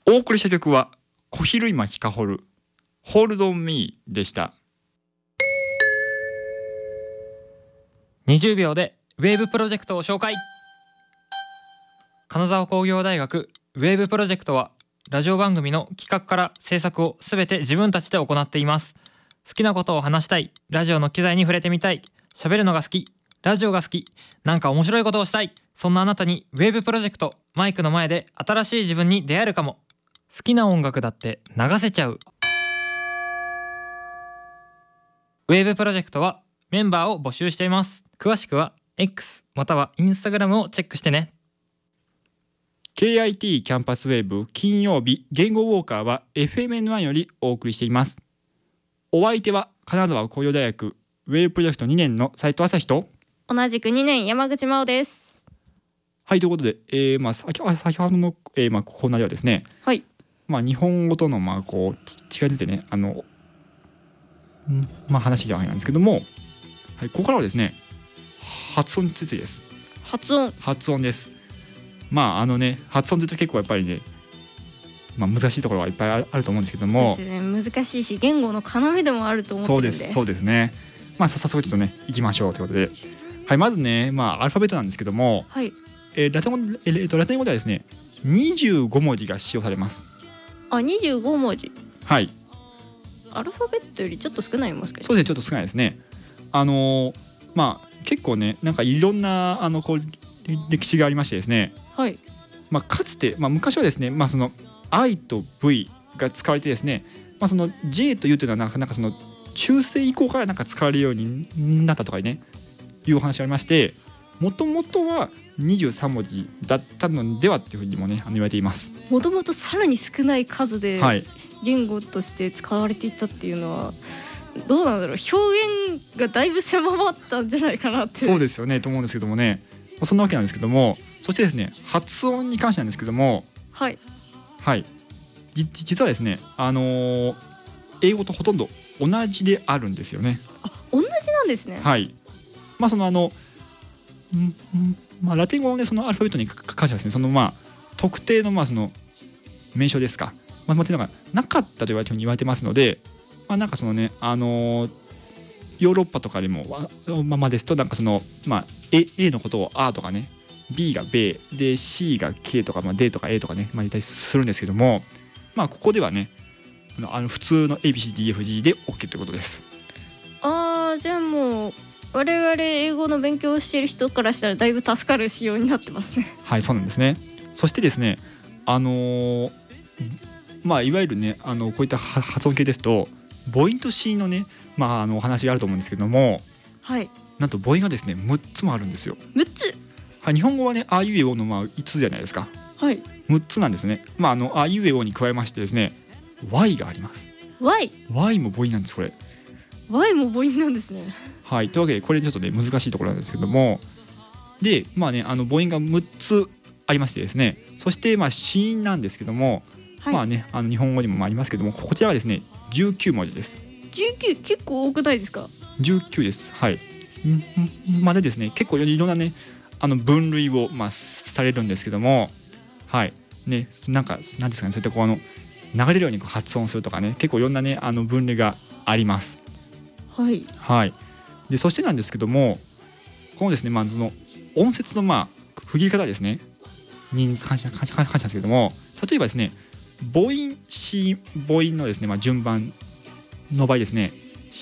お送りした曲は小比類巻かほるホールドミーでした。 20秒でウェーブプロジェクトを紹介。金沢工業大学ウェーブプロジェクトはラジオ番組の企画から制作をすべて自分たちで行っています。好きなことを話したい、ラジオの機材に触れてみたい、喋るのが好き、ラジオが好き、なんか面白いことをしたい、そんなあなたにウェーブプロジェクト、マイクの前で新しい自分に出会えるかも。好きな音楽だって流せちゃう。ウェーブプロジェクトはメンバーを募集しています。詳しくは X または Instagram をチェックしてね。 KIT キャンパスウェーブ金曜日言語ウォーカーは FMN1 よりお送りしています。お相手は金沢工業大学ウェーブプロジェクト2年の斉藤朝日と同じく2年山口真央です。 はい、ということで、先ほどの、コーナーではですね、 はい、 日本語とのこう違いについてね話していたわけなんですけども、はい、ここからはですね発音についてです。 発音です。発音って結構やっぱりね、難しいところはいっぱいあると思うんですけどもですね、難しいし言語の要でもあると思ってるんで。 そうですね。早速ちょっとね行きましょうということで、はい、まずねアルファベットなんですけども、 はい、 ラテン語ではですね25文字が使用されます。 25文字。 はい。 アルファベットよりちょっと少ないもしかして。 そうですね、ちょっと少ないですね。結構ねいろんな歴史がありましてですね、 はい、 かつて、昔はですね、その I と V が使われてですね、その J と U というのはその中世以降から使われるようになったとかねいうお話がありまして、もともとは23文字だったのではっていうふうにもね言われています。 もともとさらに少ない数ではい、 言語として使われていたっていうのはどうなんだろう、表現がだいぶ狭まったんじゃないかなって。 そうですよねと思うんですけどもね、そんなわけなんですけども、そしてですね発音に関してなんですけども、 はいはい、実はですね英語とほとんど同じであるんですよね。 同じなんですね。 はい。そのラテン語のねそのアルファベットに関してはですね、その特定のその名称ですか、っていうのがなかったと言われてますので、そのねヨーロッパとかでもですとそのA のことを A とかね、B が米で C が K とかD とか A とかね言ったりするんですけども、ここではね普通の ABCDEFG で OK ということです。 じゃあもう我々英語の勉強をしている人からしたらだいぶ助かる仕様になってますね。 はい、そうなんですね。そしてですねいわゆるねこういった発音系ですと母音と子音のねお話があると思うんですけども、 はい、 なんと母音がですね6つもあるんですよ。 6つ。 はい、日本語はねあいうえおの5つじゃないですか。 はい、 6つなんですね。あいうえおに加えましてですね Y があります。 Y も母音なんです。これ Y も母音なんですね。 はい、というわけでこれちょっとね難しいところなんですけども、で母音が6つありましてですね、そして子音なんですけども、はい、日本語にもありますけども、こちらはですね19文字です。 19結構多くないですか。 19です。はい。でですね結構いろんなね分類をされるんですけども、はいね、なんですかね、そういった流れるように発音するとかね、結構いろんなね分類があります。 はい、 はい。でそしてなんですけども、このですねその音節の区切り方ですねに関してなんですけども、例えばですね母音子音母音のですね順番の場合ですね、